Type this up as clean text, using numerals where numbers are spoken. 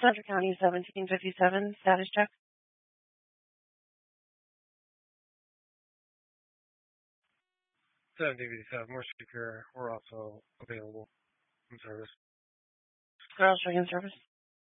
Central County 1757, status check. More secure. We're also available in service. Girls Ring in service.